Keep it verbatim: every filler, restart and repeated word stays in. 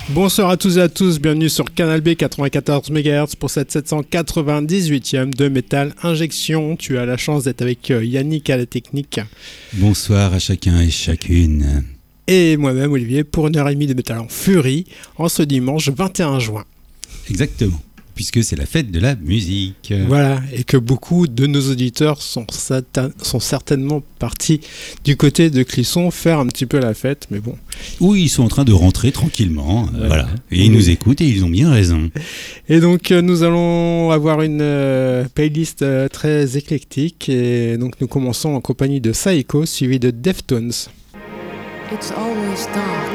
Bonsoir à tous et à tous, bienvenue sur Canal B quatre-vingt-quatorze mégahertz pour cette sept cent quatre-vingt-dix-huitième de Métal Injection. Tu as la chance d'être avec Yannick à la technique. Bonsoir à chacun et chacune. Et moi-même Olivier pour une heure et demie de Métal en Furie en ce dimanche vingt et un juin. Exactement, puisque c'est la fête de la musique. Voilà, et que beaucoup de nos auditeurs sont, satan- sont certainement partis du côté de Clisson faire un petit peu la fête, mais bon. Oui, ils sont en train de rentrer tranquillement, euh, ouais. voilà. Et ils oui. nous écoutent et ils ont bien raison. Et donc euh, nous allons avoir une euh, playlist euh, très éclectique, et donc nous commençons en compagnie de Saiko, suivi de Deftones. It's always dark